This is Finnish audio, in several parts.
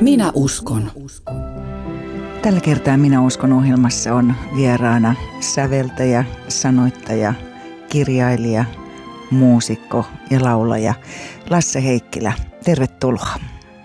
Minä uskon. Tällä kertaa Minä uskon -ohjelmassa on vieraana säveltäjä, sanoittaja, kirjailija, muusikko ja laulaja Lasse Heikkilä. Tervetuloa.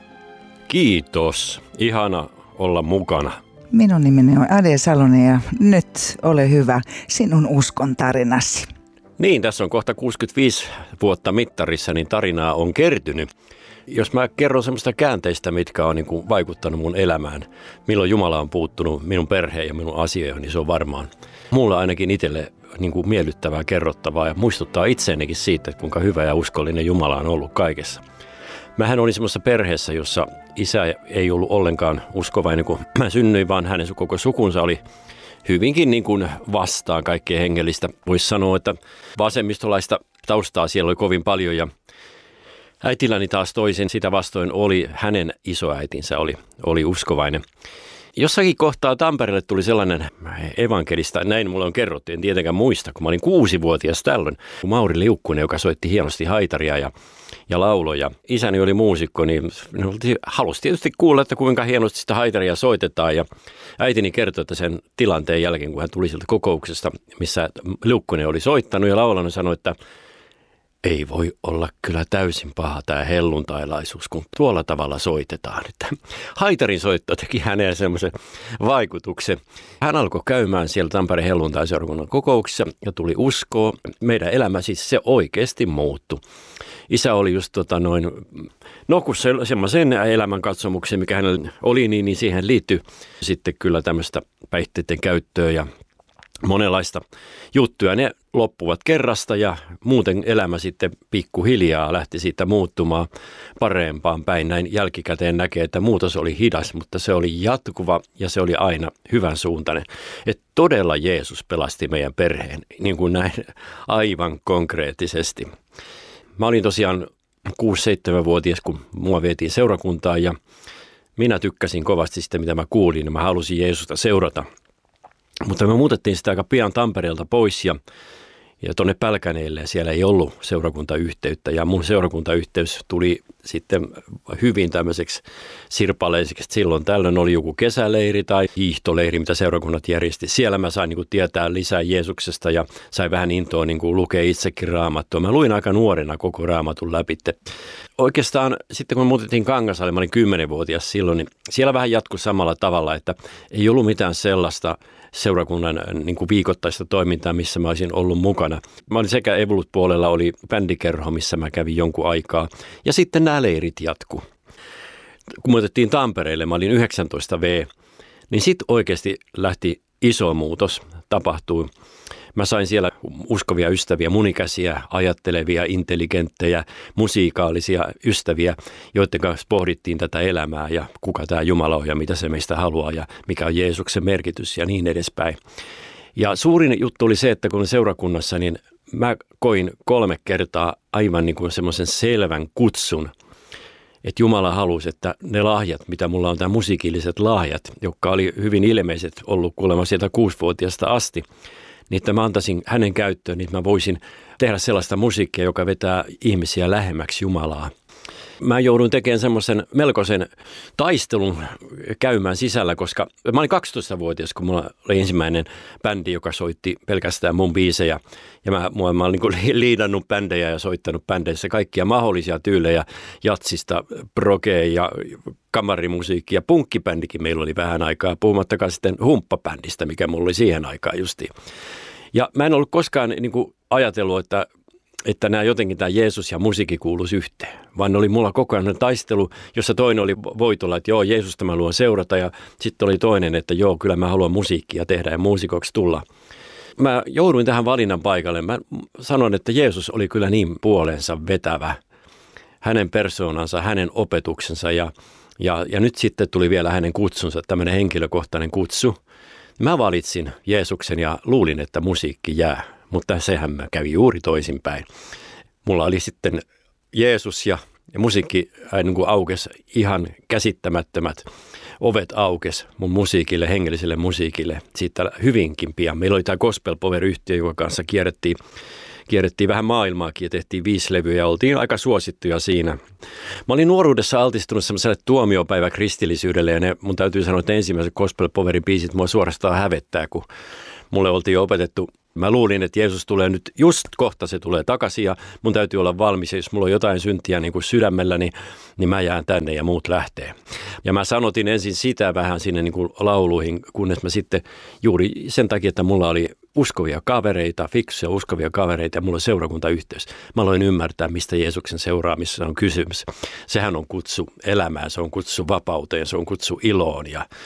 Kiitos. Ihana olla mukana. Minun nimeni on Ade Salonen ja nyt ole hyvä sinun uskon tarinasi. Niin, tässä on kohta 65 vuotta mittarissa, niin tarinaa on kertynyt. Jos mä kerron semmoista käänteistä, mitkä on vaikuttanut mun elämään, milloin Jumala on puuttunut minun perheen ja minun asioihin, niin se on varmaan mulla ainakin itselle miellyttävää, kerrottavaa ja muistuttaa itseenikin siitä, että kuinka hyvä ja uskollinen Jumala on ollut kaikessa. Mähän olin semmoisessa perheessä, jossa isä ei ollut ollenkaan uskovainen, kun mä synnyin, vaan hänen koko sukunsa oli hyvinkin vastaan kaikkea hengellistä. Voisi sanoa, että vasemmistolaista taustaa siellä oli kovin paljon ja äitilläni taas toisen sitä vastoin oli, hänen isoäitinsä oli uskovainen. Jossakin kohtaa Tampereelle tuli sellainen evankelista, näin mulle on kerrottu, en tietenkään muista, kun mä olin 6-vuotias tällöin. Mauri Liukkunen, joka soitti hienosti haitaria ja lauloja. Isäni oli muusikko, niin halusi tietysti kuulla, että kuinka hienosti sitä haitaria soitetaan. Ja äitini kertoi, että sen tilanteen jälkeen, kun hän tuli sieltä kokouksesta, missä Liukkunen oli soittanut ja laulanut, sanoi, että ei voi olla kyllä täysin paha tämä helluntailaisuus, kun tuolla tavalla soitetaan. Että haitarin soitto teki häneen semmoisen vaikutuksen. Hän alkoi käymään siellä Tampereen helluntaiseurakunnan kokouksissa ja tuli uskoa. Meidän elämä siis se oikeasti muuttui. Isä oli just kun semmoisen elämänkatsomukseen, mikä hänellä oli, niin siihen liittyi sitten kyllä tämmöistä päihteiden käyttöä ja monenlaista juttuja. Ne loppuvat kerrasta ja muuten elämä sitten pikkuhiljaa lähti siitä muuttumaan parempaan päin. Näin jälkikäteen näkee, että muutos oli hidas, mutta se oli jatkuva ja se oli aina hyvän suuntainen. Että todella Jeesus pelasti meidän perheen, niin kuin näin aivan konkreettisesti. Mä olin tosiaan 6-7-vuotias, kun mua vietiin seurakuntaan ja minä tykkäsin kovasti sitä, mitä mä kuulin ja mä halusin Jeesusta seurata. Mutta me muutettiin sitä aika pian Tampereelta pois ja tuonne Pälkäneelle ja siellä ei ollut seurakuntayhteyttä ja mun seurakuntayhteys tuli sitten hyvin tämmöiseksi sirpaleiseksi. Silloin tällöin oli joku kesäleiri tai hiihtoleiri, mitä seurakunnat järjesti. Siellä mä sain tietää lisää Jeesuksesta ja sain vähän intoa lukea itsekin Raamattua. Mä luin aika nuorena koko Raamatun läpi. Oikeastaan sitten kun me muutettiin Kangasalle, mä olin 10-vuotias silloin, niin siellä vähän jatkui samalla tavalla, että ei ollut mitään sellaista seurakunnan viikoittaista toimintaa, missä mä olisin ollut mukana. Mä olin sekä Evolut-puolella oli bändikerho, missä mä kävin jonkun aikaa. Ja sitten nämä leirit jatkuu. Kun me otettiin Tampereelle, mä olin 19V, niin sitten oikeasti lähti iso muutos, tapahtui. Mä sain siellä uskovia ystäviä, munikäsiä, ajattelevia, intelligenttejä, musiikaalisia ystäviä, joiden kanssa pohdittiin tätä elämää ja kuka tämä Jumala on ja mitä se meistä haluaa ja mikä on Jeesuksen merkitys ja niin edespäin. Ja suurin juttu oli se, että kun seurakunnassa, niin mä koin 3 kertaa aivan semmoisen selvän kutsun, että Jumala halusi, että ne lahjat, mitä mulla on, tämä musiikilliset lahjat, jotka oli hyvin ilmeiset ollut kuulemma sieltä 6-vuotiaasta asti, niin että mä antaisin hänen käyttöön, niin mä voisin tehdä sellaista musiikkia, joka vetää ihmisiä lähemmäksi Jumalaa. Mä jouduin tekemään semmoisen melkoisen taistelun käymään sisällä, koska mä olin 12-vuotias, kun mulla oli ensimmäinen bändi, joka soitti pelkästään mun biisejä. Ja mä olin liidannut bändejä ja soittanut bändeissä kaikkia mahdollisia tyylejä, jatsista, progea ja kamarimusiikkia. Ja punkkibändikin meillä oli vähän aikaa, puhumattakaan sitten humppabändistä, mikä mulla oli siihen aikaan justiin. Ja mä en ollut koskaan ajatellut, että nämä jotenkin tämä Jeesus ja musiikki kuuluisi yhteen, vaan oli mulla koko ajan taistelu, jossa toinen oli voitolla, että joo, Jeesusta mä haluan seurata ja sitten oli toinen, että joo, kyllä mä haluan musiikkia tehdä ja muusikoksi tulla. Mä jouduin tähän valinnan paikalle. Mä sanon, että Jeesus oli kyllä niin puoleensa vetävä, hänen persoonansa, hänen opetuksensa ja nyt sitten tuli vielä hänen kutsunsa, tämmöinen henkilökohtainen kutsu. Mä valitsin Jeesuksen ja luulin, että musiikki jää. Mutta sehän mä kävi juuri toisinpäin. Mulla oli sitten Jeesus ja musiikki aukesi ihan käsittämättömät ovet aukes mun musiikille, hengelliselle musiikille siitä hyvinkin pian. Meillä oli tämä Gospel Power-yhtiö, jonka kanssa kierrettiin vähän maailmaakin ja tehtiin 5 levyä ja oltiin aika suosittuja siinä. Mä olin nuoruudessa altistunut semmoiselle tuomiopäivä kristillisyydelle ja mun täytyy sanoa, että ensimmäiset Gospel Powerin biisit mua suorastaan hävettää, kun mulle oltiin jo opetettu. Mä luulin, että Jeesus tulee nyt just kohta, se tulee takaisin ja mun täytyy olla valmis. Ja jos mulla on jotain syntiä niin kuin sydämellä, niin mä jään tänne ja muut lähtee. Ja mä sanotin ensin sitä vähän sinne niin kuin lauluihin, kunnes mä sitten juuri sen takia, että mulla oli uskovia kavereita, fiksuja uskovia kavereita ja mulla oli seurakuntayhteys. Mä aloin ymmärtää, mistä Jeesuksen seuraamisessa on kysymys. Sehän on kutsu elämään, se on kutsu vapauteen, se on kutsu iloon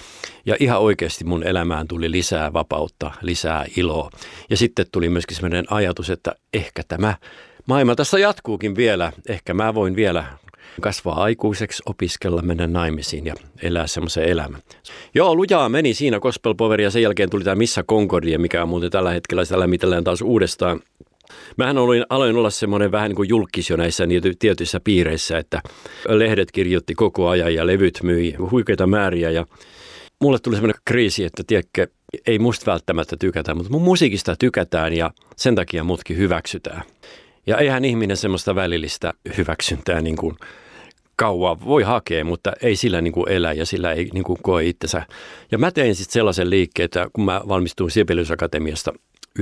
ja ihan oikeasti mun elämään tuli lisää vapautta, lisää iloa. Ja sitten tuli myöskin sellainen ajatus, että ehkä tämä maailma tässä jatkuukin vielä. Ehkä mä voin vielä kasvaa aikuiseksi, opiskella, mennä naimisiin ja elää semmoisen elämän. Joo, lujaa meni siinä Gospel Power ja sen jälkeen tuli tämä Missa Concordia, mikä on muuten tällä hetkellä sitä lämmitellään taas uudestaan. Mähän aloin olla semmoinen vähän niin kuin julkis jo näissä tietyissä piireissä, että lehdet kirjoitti koko ajan ja levyt myi huikeita määriä ja mulle tuli semmoinen kriisi, että tiedätkö, ei musta välttämättä tykätä, mutta mun musiikista tykätään ja sen takia mutkin hyväksytään. Ja eihän ihminen semmoista välillistä hyväksyntää niin kuin kauan voi hakea, mutta ei sillä niin kuin elä ja sillä ei niin kuin koe itsensä. Ja mä tein sitten sellaisen liikkeen, että kun mä valmistuin Sibelius Akatemiasta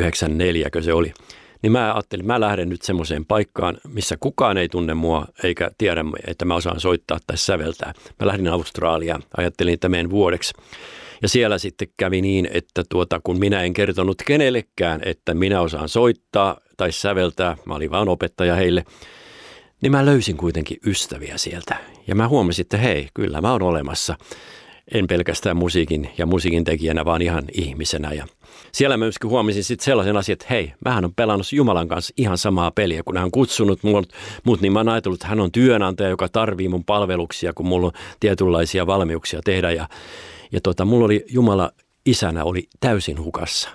94, se oli, niin mä ajattelin, mä lähden nyt semmoiseen paikkaan, missä kukaan ei tunne mua eikä tiedä, että mä osaan soittaa tai säveltää. Mä lähdin Australiaan, ajattelin, että menen vuodeksi. Ja siellä sitten kävi niin, että kun minä en kertonut kenellekään, että minä osaan soittaa tai säveltää, mä olin vaan opettaja heille, niin mä löysin kuitenkin ystäviä sieltä. Ja mä huomasin, että hei, kyllä mä oon olemassa. En pelkästään musiikin tekijänä, vaan ihan ihmisenä. Ja siellä mä myöskin huomasin sitten sellaisen asian, että hei, mähän on pelannut Jumalan kanssa ihan samaa peliä. Kun hän on kutsunut mut, niin mä oon ajatellut, että hän on työnantaja, joka tarvii mun palveluksia, kun mulla on tietynlaisia valmiuksia tehdä. Ja mulla oli Jumala isänä oli täysin hukassa.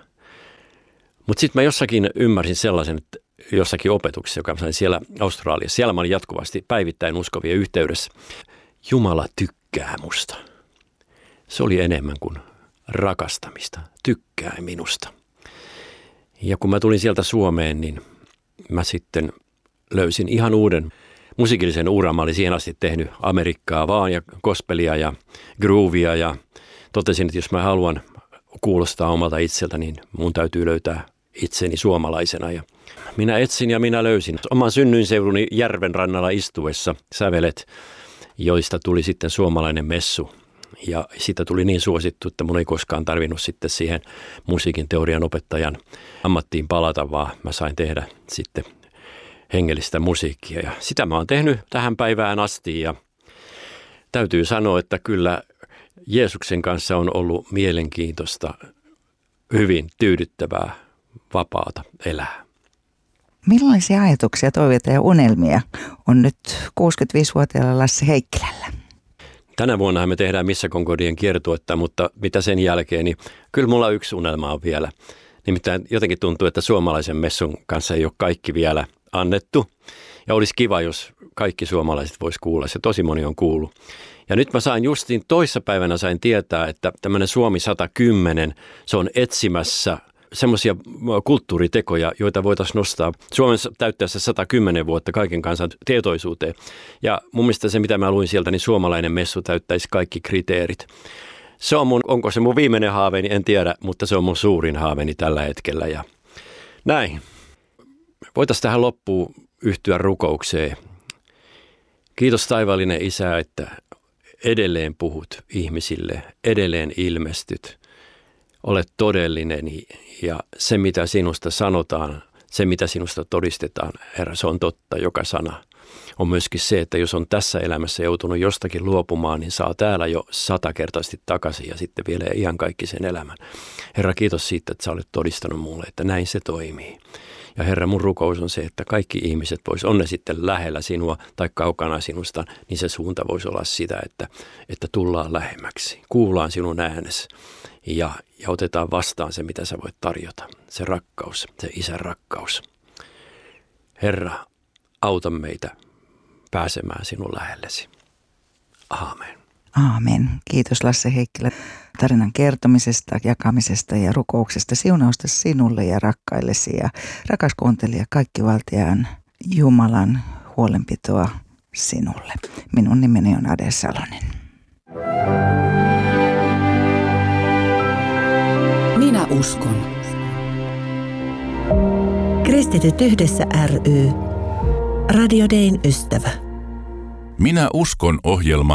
Mutta sitten mä jossakin ymmärsin sellaisen, että jossakin opetuksessa, joka mä sain siellä Australiassa. Siellä mä olin jatkuvasti päivittäin uskovien yhteydessä. Jumala tykkää musta. Se oli enemmän kuin rakastamista. Tykkää minusta. Ja kun mä tulin sieltä Suomeen, niin mä sitten löysin ihan uuden musiikillisen uran. Mä olin siihen asti tehnyt Amerikkaa vaan ja gospelia ja groovia ja totesin, että jos mä haluan kuulostaa omalta itseltä, niin mun täytyy löytää itseni suomalaisena. Ja minä etsin ja minä löysin oman synnyinseuduni järven rannalla istuessa sävelet, joista tuli sitten suomalainen messu. Ja siitä tuli niin suosittu, että mun ei koskaan tarvinnut sitten siihen musiikin teorian opettajan ammattiin palata, vaan mä sain tehdä sitten hengellistä musiikkia. Ja sitä mä oon tehnyt tähän päivään asti ja täytyy sanoa, että kyllä Jeesuksen kanssa on ollut mielenkiintoista, hyvin tyydyttävää, vapaata elää. Millaisia ajatuksia, toiveita ja unelmia on nyt 65-vuotiaalla Lassi Heikkilällä? Tänä vuonna me tehdään Missa Concordien kiertuetta, mutta mitä sen jälkeen, niin kyllä mulla yksi unelma on vielä. Nimittäin jotenkin tuntuu, että suomalaisen messun kanssa ei ole kaikki vielä annettu. Ja olisi kiva, jos kaikki suomalaiset vois kuulla. Se tosi moni on kuullut. Ja nyt mä sain justiin toissapäivänä sain tietää, että tämmöinen Suomi 110, se on etsimässä semmoisia kulttuuritekoja, joita voitaisiin nostaa Suomen täyttäessä 110 vuotta kaiken kansan tietoisuuteen. Ja mun mielestä se, mitä mä luin sieltä, niin suomalainen messu täyttäisi kaikki kriteerit. Se on onko se mun viimeinen haaveeni, en tiedä, mutta se on mun suurin haaveeni tällä hetkellä. Ja näin. Voitaisiin tähän loppuun yhtyä rukoukseen. Kiitos taivaallinen Isä, että edelleen puhut ihmisille, edelleen ilmestyt. Olet todellinen ja se, mitä sinusta sanotaan, se, mitä sinusta todistetaan, Herra, se on totta, joka sana. On myöskin se, että jos on tässä elämässä joutunut jostakin luopumaan, niin saa täällä jo 100-kertaisesti takaisin ja sitten vielä ihan kaikki sen elämän. Herra, kiitos siitä, että sä olet todistanut mulle, että näin se toimii. Ja Herra, mun rukous on se, että kaikki ihmiset vois, on ne sitten lähellä sinua tai kaukana sinusta, niin se suunta voisi olla sitä, että tullaan lähemmäksi, kuullaan sinun äänesi ja otetaan vastaan se, mitä sä voit tarjota. Se rakkaus, se Isän rakkaus. Herra, auta meitä pääsemään sinun lähellesi. Aamen. Aamen. Kiitos Lasse Heikkilä tarinan kertomisesta, jakamisesta ja rukouksesta. Siunausta sinulle ja rakkaillesi ja rakas kuuntelija, kaikkivaltiaan Jumalan huolenpitoa sinulle. Minun nimeni on Ade Salonen. Minä uskon. Kristityt yhdessä ry. Radio Dayn ystävä. Minä uskon -ohjelma